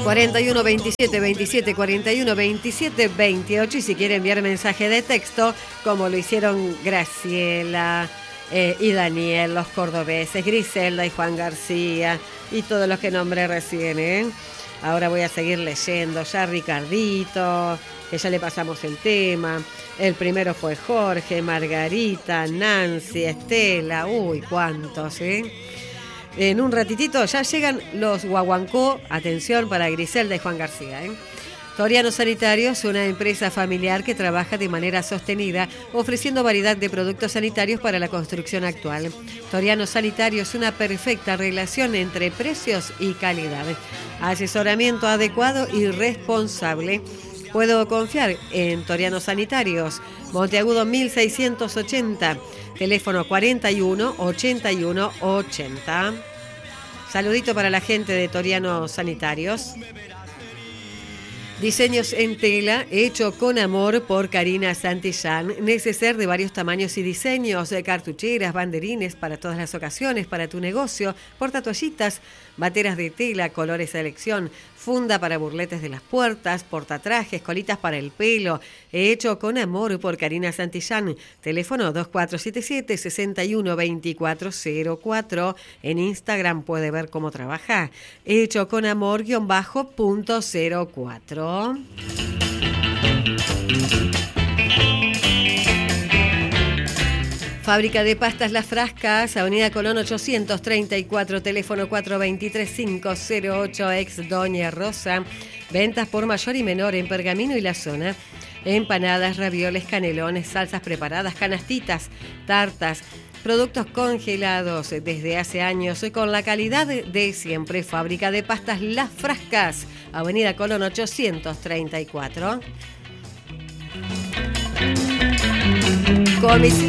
41 27 27 41 27 28. Y si quiere enviar mensaje de texto, como lo hicieron Graciela y Daniel, los cordobeses, Griselda y Juan García y todos los que nombré recién, ¿eh? Ahora voy a seguir leyendo. Ya Ricardito, que ya le pasamos el tema. El primero fue Jorge, Margarita, Nancy, Estela. Uy, cuántos, ¿eh? En un ratitito ya llegan los guaguancó. Atención para Griselda y Juan García, ¿eh? Toriano Sanitarios, una empresa familiar que trabaja de manera sostenida, ofreciendo variedad de productos sanitarios para la construcción actual. Toriano Sanitarios, una perfecta relación entre precios y calidad. Asesoramiento adecuado y responsable. Puedo confiar en Toriano Sanitarios. Monteagudo 1680, teléfono 41 81 80. Saludito para la gente de Toriano Sanitarios. Diseños en tela, hecho con amor por Karina Santillán. Neceser de varios tamaños y diseños, cartucheras, banderines para todas las ocasiones, para tu negocio, portatoallitas, bateras de tela, colores de elección, funda para burletes de las puertas, portatrajes, colitas para el pelo. Hecho con amor por Karina Santillán. Teléfono 2477-612404. En Instagram puede ver cómo trabaja. Hecho con amor _.04. Fábrica de pastas Las Frascas, Avenida Colón 834, teléfono 423-508, ex Doña Rosa. Ventas por mayor y menor en Pergamino y la zona. Empanadas, ravioles, canelones, salsas preparadas, canastitas, tartas, productos congelados desde hace años con la calidad de siempre. Fábrica de pastas Las Frascas, Avenida Colón 834. Comisión